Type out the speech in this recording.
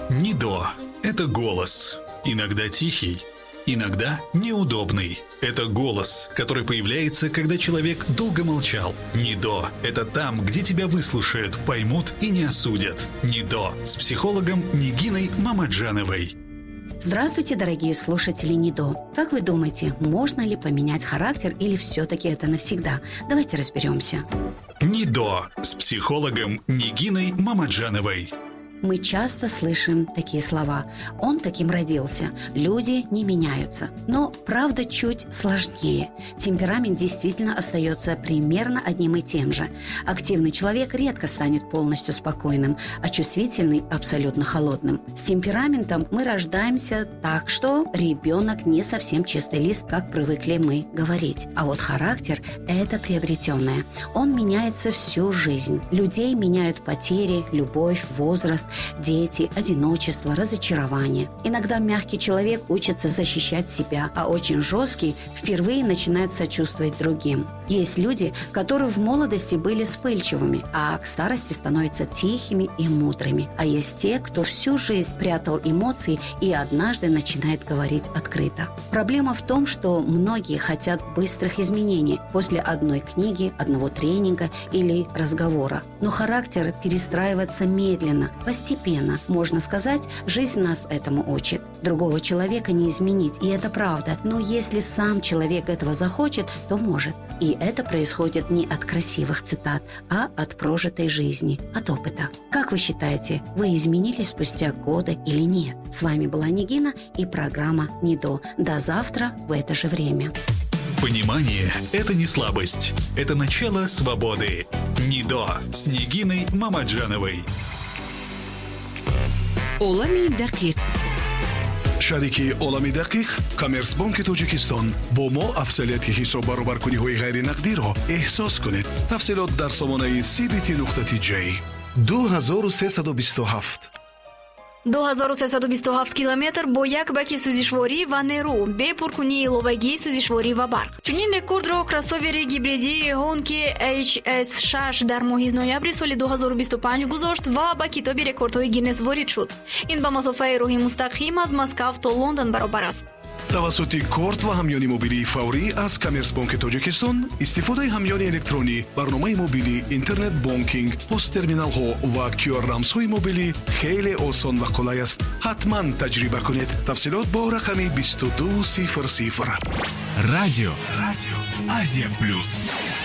НИДО – это голос. Иногда тихий, иногда неудобный. Это голос, который появляется, когда человек долго молчал. НИДО – это там, где тебя выслушают, поймут и не осудят. НИДО с психологом Нигиной Мамаджановой. Здравствуйте, дорогие слушатели НИДО. Как вы думаете, можно ли поменять характер или все-таки это навсегда? Давайте разберемся. НИДО с психологом Нигиной Мамаджановой. Мы часто слышим такие слова. Он таким родился. Люди не меняются. Но правда чуть сложнее. Темперамент действительно остается примерно одним и тем же. Активный человек редко станет полностью спокойным, а чувствительный – абсолютно холодным. С темпераментом мы рождаемся так, что ребенок не совсем чистый лист, как привыкли мы говорить. А вот характер – это приобретенное. Он меняется всю жизнь. Людей меняют потери, любовь, возраст, дети, одиночество, разочарование. Иногда мягкий человек учится защищать себя, а очень жесткий впервые начинает сочувствовать другим. Есть люди, которые в молодости были вспыльчивыми, а к старости становятся тихими и мудрыми. А есть те, кто всю жизнь прятал эмоции и однажды начинает говорить открыто. Проблема в том, что многие хотят быстрых изменений после одной книги, одного тренинга или разговора. Но характер перестраивается медленно, постепенно. Можно сказать, жизнь нас этому учит. Другого человека не изменить, и это правда. Но если сам человек этого захочет, то может. И это происходит не от красивых цитат, а от прожитой жизни, от опыта. Как вы считаете, вы изменились спустя годы или нет? С вами была Нигина и программа НИДО. До завтра в это же время. Понимание – это не слабость. Это начало свободы. НИДО с Нигиной Мамаджановой. олами дақиқ. шарики олами дақиқ коммерсбанки тоҷикистон бо мо афзалияти ҳисоб баробаркуниҳои ғайринақдиро эҳсос кунед. тафсилот дар сомонаи cbt.tj 2327 2327 километр бо як баки сӯзишворӣ ва нерӯ бе пуркунии иловагии сӯзишворӣ ва барқ. Чунин рекордро кроссовери гибридии Honki HS6 дар моҳи ноябри соли 2025 гузошт ва ба китоби рекордҳои Гиннес ворид шуд. Ин ба масофаи роҳи мустақим аз Москав то Лондон баробар аст. тавассути корт ва ҳамёни мобилии фаврӣ аз коммерсбанки тоҷикистон истифодаи ҳамёни электронӣ, барномаи мобилӣ, интернет банкинг, посттерминалҳо ва QR-рамзҳои мобилӣ хеле осон ва қулай аст. ҳатман таҷриба кунед. тафсилот бо рақами 2200. Радио Азия Плюс.